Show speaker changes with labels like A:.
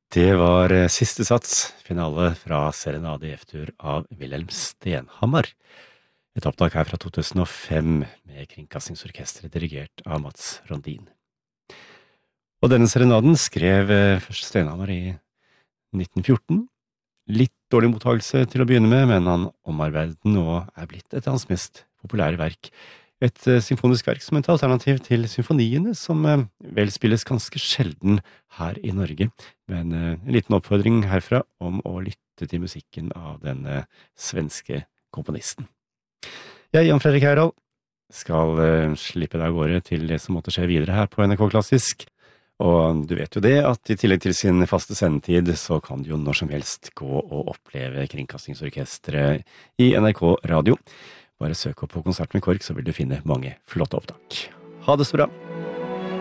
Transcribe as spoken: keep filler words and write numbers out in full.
A: Det var eh, siste sats, finale fra Serenade i F-tur av Wilhelm Stenhammar. Et opptak her fra to tusen og fem med Kringkastingsorkestret dirigert av Mats Rondin. Og denne serenaden skrev eh, først Stenhammar i nitten fjorten. Litt dårlig mottagelse til å begynne med, men han omarbeidet den og er blitt et av hans mest populære verk. Et uh, symfonisk verk som et alternativ til symfoniene, som uh, vel spilles ganske sjelden her i Norge, men uh, en liten oppfordring herfra om å lytte til musikken av den uh, svenske komponisten. Jeg, Jan Fredrik Heyerdahl, skal uh, slippe deg av gårde til det som måtte skje videre her på N R K Klassisk, og du vet jo det at i tillegg til sin faste sendetid, så kan du jo når som helst gå og oppleve Kringkastingsorkestret i N R K Radio. Bare søk opp på Konsert med Kork, så vil du finne mange flotte opptak. Ha det så bra!